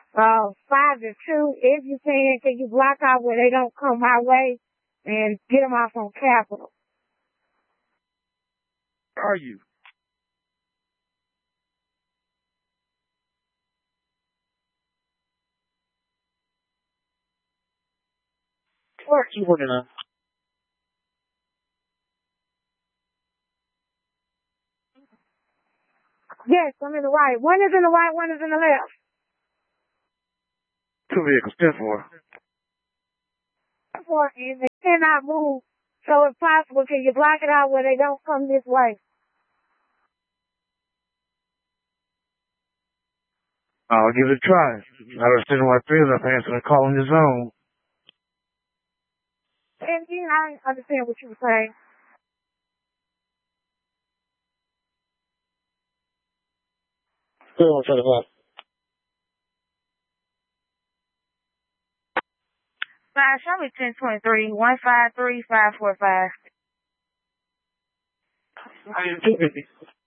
5 to 2. If you can you block out where they don't come my way and get them off on Capitol? Where are you? Where are you working on? Yes, I'm in the right. One is in the right, one is in the left. 2 vehicles, 10-4. And they cannot move. So if possible, can you block it out where they don't come this way? I'll give it a try. I understand why 3 of them answering the call in the zone. And I understand what you were saying. Go on, try to help. 5, show me 1023, 153 545. I am 250.